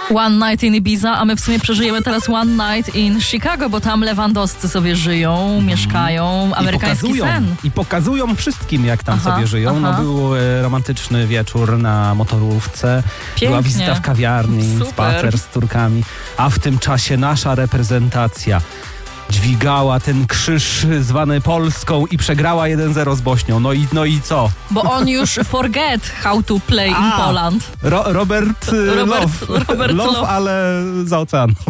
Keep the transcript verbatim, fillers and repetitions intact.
One Night in Ibiza, a my w sumie przeżyjemy teraz One Night in Chicago, bo tam Lewandowscy sobie żyją, mm. mieszkają, amerykański I pokazują, sen. I pokazują wszystkim, jak tam aha, sobie żyją. aha. No był e, romantyczny wieczór na motorówce, Pięknie. była wizyta w kawiarni, Super. spacer z córkami, a w tym czasie nasza reprezentacja dźwigała ten krzyż zwany Polską i przegrała jeden zero z Bośnią. No i, no i co? Bo on już forget how to play in A, Poland. Ro- Robert, Robert, Love. Robert Love, Love. ale za oceanu.